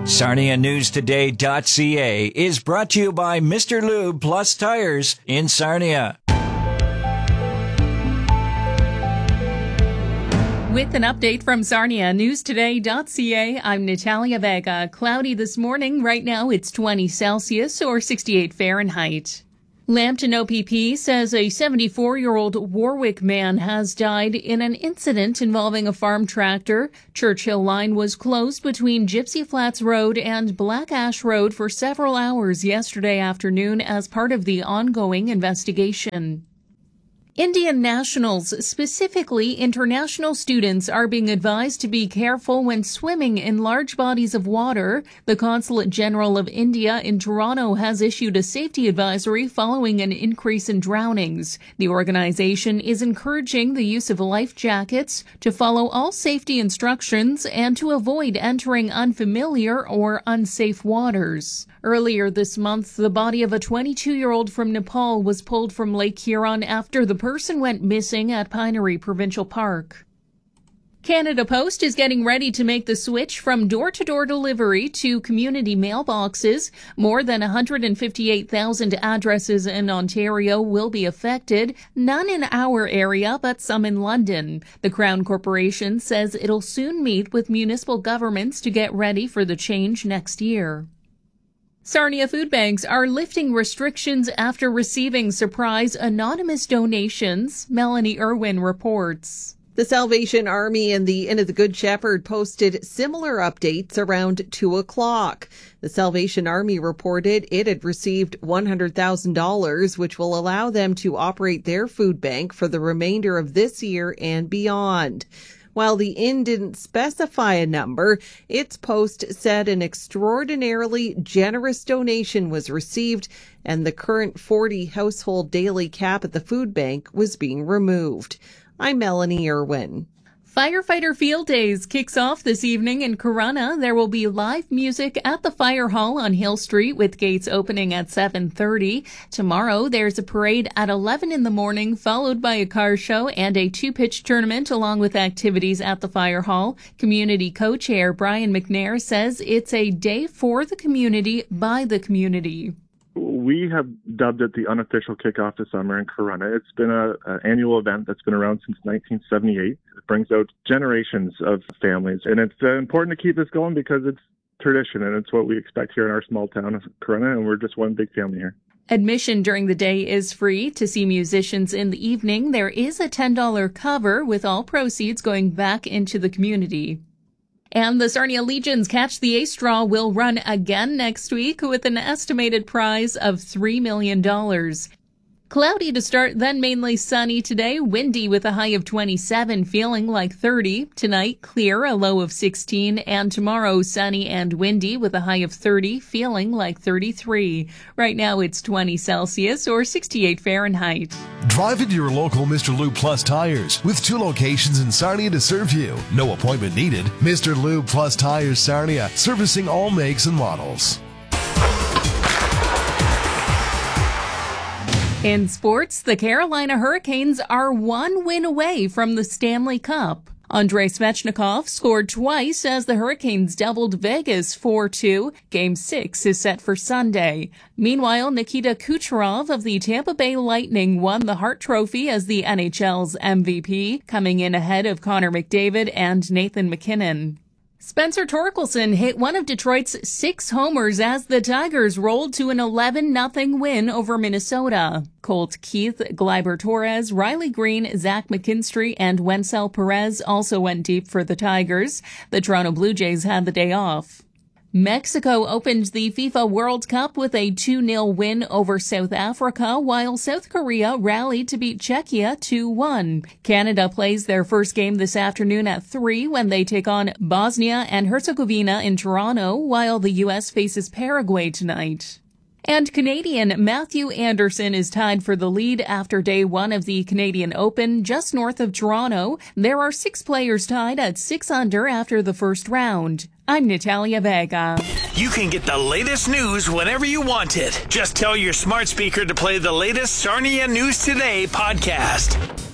SarniaNewsToday.ca is brought to you by Mr. Lube Plus Tires in Sarnia. With an update from SarniaNewsToday.ca, I'm Natalia Vega. Cloudy this morning. Right now it's 20 Celsius or 68 Fahrenheit. Lambton OPP says a 74-year-old Warwick man has died in an incident involving a farm tractor. Churchill Line was closed between Gypsy Flats Road and Black Ash Road for several hours yesterday afternoon as part of the ongoing investigation. Indian nationals, specifically international students, are being advised to be careful when swimming in large bodies of water. The Consulate General of India in Toronto has issued a safety advisory following an increase in drownings. The organization is encouraging the use of life jackets, to follow all safety instructions, and to avoid entering unfamiliar or unsafe waters. Earlier this month, the body of a 22-year-old from Nepal was pulled from Lake Huron after the person went missing at Pinery Provincial Park. Canada Post is getting ready to make the switch from door-to-door delivery to community mailboxes. More than 158,000 addresses in Ontario will be affected, none in our area, but some in London. The Crown Corporation says it'll soon meet with municipal governments to get ready for the change next year. Sarnia food banks are lifting restrictions after receiving surprise anonymous donations. Melanie Irwin reports. The Salvation Army and the Inn of the Good Shepherd posted similar updates around 2 o'clock. The Salvation Army reported it had received $100,000, which will allow them to operate their food bank for the remainder of this year and beyond. While the inn didn't specify a number, its post said an extraordinarily generous donation was received and the current 40 household daily cap at the food bank was being removed. I'm Melanie Irwin. Firefighter Field Days kicks off this evening in Corunna. There will be live music at the Fire Hall on Hill Street with gates opening at 7:30. Tomorrow there's a parade at 11 in the morning, followed by a car show and a two-pitch tournament along with activities at the Fire Hall. Community co-chair Brian McNair says it's a day for the community by the community. We have dubbed it the unofficial kickoff to summer in Corunna. It's been an annual event that's been around since 1978. It brings out generations of families, and it's important to keep this going because it's tradition and it's what we expect here in our small town of Corunna, and we're just one big family here. Admission during the day is free. To see musicians in the evening, there is a $10 cover, with all proceeds going back into the community. And the Sarnia Legions Catch the Ace Draw will run again next week with an estimated prize of $3 million. Cloudy to start, then mainly sunny today. Windy with a high of 27, feeling like 30. Tonight, clear, a low of 16. And tomorrow, sunny and windy with a high of 30, feeling like 33. Right now, it's 20 Celsius or 68 Fahrenheit. Drive into your local Mr. Lube Plus Tires with 2 locations in Sarnia to serve you. No appointment needed. Mr. Lube Plus Tires Sarnia, servicing all makes and models. In sports, the Carolina Hurricanes are 1 win away from the Stanley Cup. Andrei Svechnikov scored twice as the Hurricanes doubled Vegas 4-2. Game 6 is set for Sunday. Meanwhile, Nikita Kucherov of the Tampa Bay Lightning won the Hart Trophy as the NHL's MVP, coming in ahead of Connor McDavid and Nathan MacKinnon. Spencer Torkelson hit one of Detroit's 6 homers as the Tigers rolled to an 11-0 win over Minnesota. Colt Keith, Gleyber Torres, Riley Green, Zach McKinstry, and Wencel Perez also went deep for the Tigers. The Toronto Blue Jays had the day off. Mexico opened the FIFA World Cup with a 2-0 win over South Africa, while South Korea rallied to beat Czechia 2-1. Canada plays their first game this afternoon at 3 when they take on Bosnia and Herzegovina in Toronto, while the U.S. faces Paraguay tonight. And Canadian Matthew Anderson is tied for the lead after day 1 of the Canadian Open just north of Toronto. There are 6 players tied at 6 under after the first round. I'm Natalia Vega. You can get the latest news whenever you want it. Just tell your smart speaker to play the latest Sarnia News Today podcast.